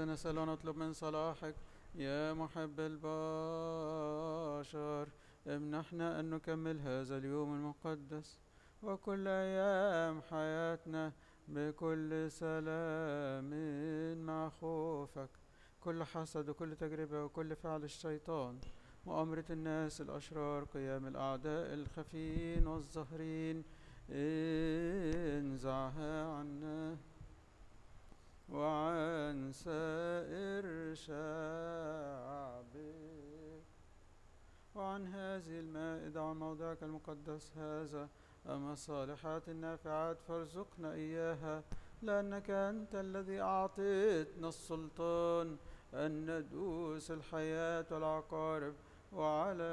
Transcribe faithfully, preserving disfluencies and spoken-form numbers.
هكذا نسأل ونطلب من صلاحك يا محب البشر، امنحنا أن نكمل هذا اليوم المقدس وكل أيام حياتنا بكل سلام مع خوفك. كل حسد وكل تجربة وكل فعل الشيطان، مؤامرة الناس الأشرار، قيام الأعداء الخفيين والظاهرين، انزعها عنا وعن سائر شعبك وعن هذه المائدة عن موضعك المقدس هذا، أما الصالحات النافعات فارزقنا إياها، لأنك أنت الذي أعطيتنا السلطان أن ندوس الحياة والعقارب وعلى